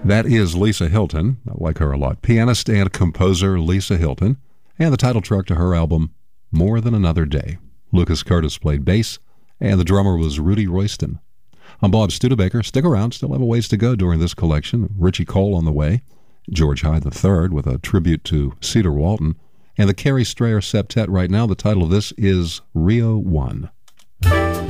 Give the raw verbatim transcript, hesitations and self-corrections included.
That is Lisa Hilton. I like her a lot. Pianist and composer Lisa Hilton. And the title track to her album, More Than Another Day. Lucas Curtis played bass, and the drummer was Rudy Royston. I'm Bob Studebaker. Stick around. Still have a ways to go during this collection. Richie Cole on the way. George Hyde the third with a tribute to Cedar Walton. And the Carrie Strayer Septet right now. The title of this is Rio One.